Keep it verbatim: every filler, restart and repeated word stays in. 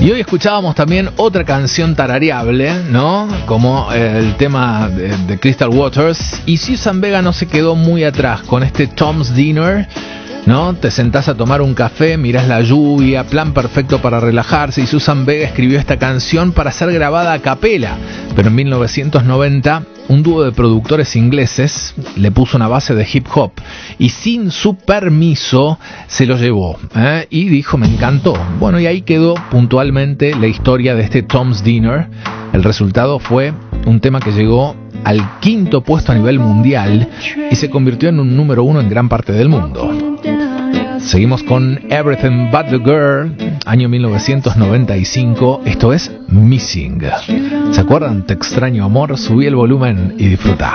Y hoy escuchábamos también otra canción tarareable, ¿no? Como eh, el tema de, de Crystal Waters. Y Suzanne Vega no se quedó muy atrás con este Tom's Dinner, ¿no? Te sentás a tomar un café, mirás la lluvia, plan perfecto para relajarse. Y Suzanne Vega escribió esta canción para ser grabada a capela. Pero en mil novecientos noventa, un dúo de productores ingleses le puso una base de hip hop y sin su permiso se lo llevó, ¿eh? Y dijo, me encantó. Bueno, y ahí quedó puntualmente la historia de este Tom's Dinner. El resultado fue un tema que llegó al quinto puesto a nivel mundial y se convirtió en un número uno en gran parte del mundo. Seguimos con Everything But The Girl, año mil novecientos noventa y cinco. Esto es Missing. ¿Se acuerdan? Te extraño amor. Subí el volumen y disfruta.